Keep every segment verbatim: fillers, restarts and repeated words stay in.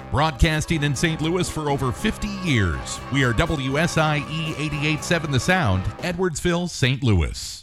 Broadcasting in Saint Louis for over fifty years. We are W S I E eighty-eight point seven The Sound, Edwardsville, Saint Louis.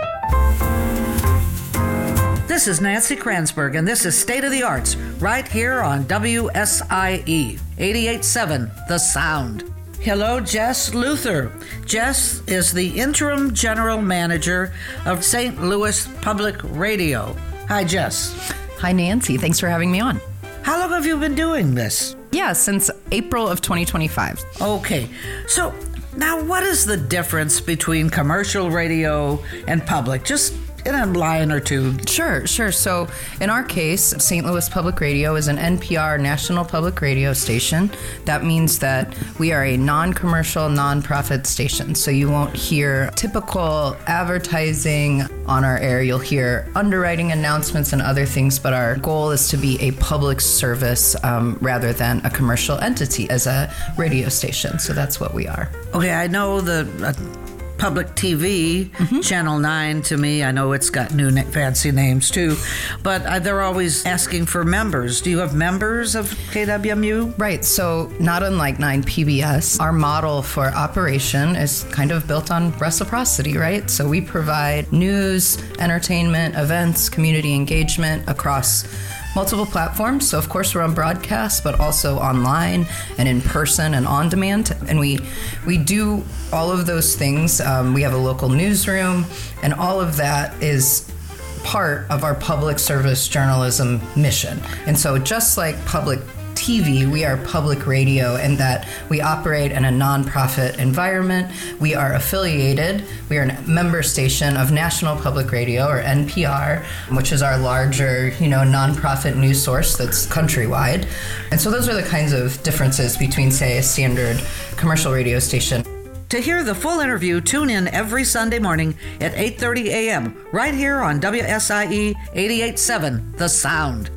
This is Nancy Kransberg, and this is State of the Arts, right here on W S I E eighty-eight point seven The Sound. Hello, Jess Luther. Jess is the interim general manager of Saint Louis Public Radio. Hi, Jess. Hi, Nancy. Thanks for having me on. How long have you been doing this? Yeah, since April of twenty twenty-five. Okay. So now what is the difference between commercial radio and public? Just in a line or two. Sure, sure. So in our case, Saint Louis Public Radio is an N P R national public radio station. That means that we are a non-commercial, non-profit station. So you won't hear typical advertising on our air. You'll hear underwriting announcements and other things, but our goal is to be a public service um, rather than a commercial entity as a radio station. So that's what we are. Okay, I know the uh, public T V, mm-hmm. Channel nine to me, I know it's got new na- fancy names too, but uh, they're always asking for members. Do you have members of K W M U? Right, so not unlike nine P B S, our model for operation is kind of built on reciprocity, right? So we provide news, entertainment, events, community engagement across multiple platforms. So of course we're on broadcast, but also online and in person and on demand. And we we do all of those things. Um, we have a local newsroom, and all of that is part of our public service journalism mission. And so just like public T V, we are public radio in that we operate in a nonprofit environment. We are affiliated. We are a member station of National Public Radio, or N P R, which is our larger, you know, nonprofit news source that's countrywide. And so those are the kinds of differences between, say, a standard commercial radio station. To hear the full interview, tune in every Sunday morning at eight thirty a.m. right here on W S I E eighty-eight point seven The Sound.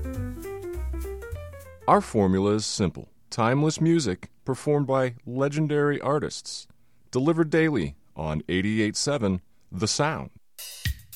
Our formula is simple. Timeless music performed by legendary artists. Delivered daily on eighty-eight point seven The Sound.